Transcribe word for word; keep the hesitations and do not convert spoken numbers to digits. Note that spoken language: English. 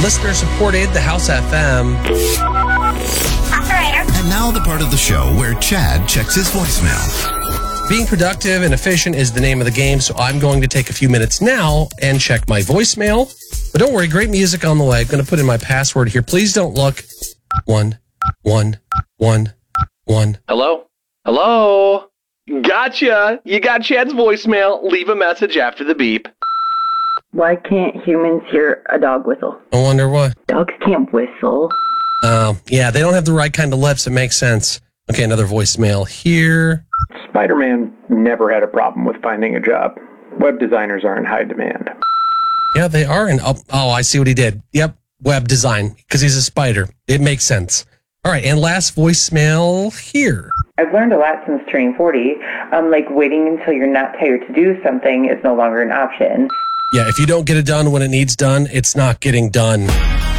listener-supported, the House F M. Operator. And now the part of the show where Chad checks his voicemail. Being productive and efficient is the name of the game, so I'm going to take a few minutes now and check my voicemail. But don't worry, great music on the way. I'm going to put in my password here. Please don't look. One, one, one, one. Hello? Hello? Gotcha. You got Chad's voicemail. Leave a message after the beep. Why can't humans hear a dog whistle? I wonder what. Dogs can't whistle. Oh, yeah, they don't have the right kind of lips. It makes sense. Okay, another voicemail here. Spider-Man never had a problem with finding a job. Web designers are in high demand. Yeah, they are. In, oh, oh, I see what he did. Yep, web design, because he's a spider. It makes sense. All right, and last voicemail here. I've learned a lot since turning forty. Um, like waiting until you're not tired to do something is no longer an option. Yeah, if you don't get it done when it needs done, it's not getting done.